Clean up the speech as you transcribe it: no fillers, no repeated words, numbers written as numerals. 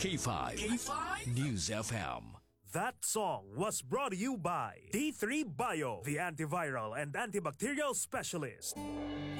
K5, News FM. That song was brought to you by D3 Bio, the antiviral and antibacterial specialist.